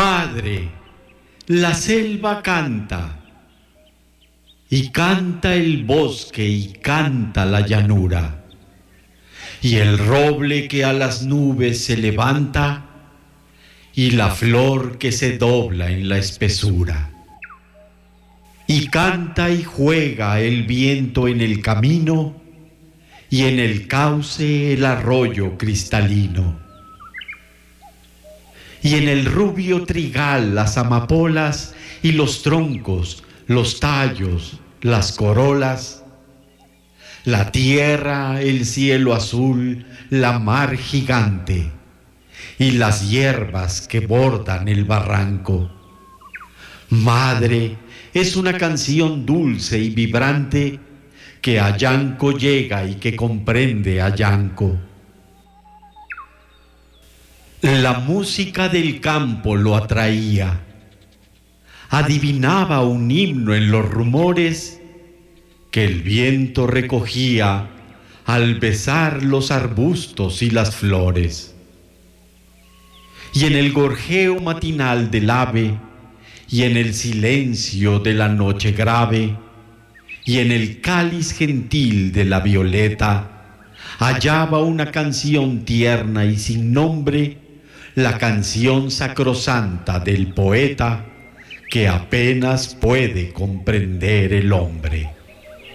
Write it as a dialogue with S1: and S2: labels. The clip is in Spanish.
S1: Madre, la selva canta, y canta el bosque y canta la llanura, y el roble que a las nubes se levanta, y la flor que se dobla en la espesura. Y canta y juega el viento en el camino, y en el cauce el arroyo cristalino. Y en el rubio trigal las amapolas y los troncos, los tallos, las corolas, la tierra, el cielo azul, la mar gigante y las hierbas que bordan el barranco. Madre, es una canción dulce y vibrante que a Yanco llega y que comprende a Yanco. La música del campo lo atraía. Adivinaba un himno en los rumores que el viento recogía al besar los arbustos y las flores. Y en el gorjeo matinal del ave, y en el silencio de la noche grave, y en el cáliz gentil de la violeta, hallaba una canción tierna y sin nombre, la canción sacrosanta del poeta que apenas puede comprender el hombre.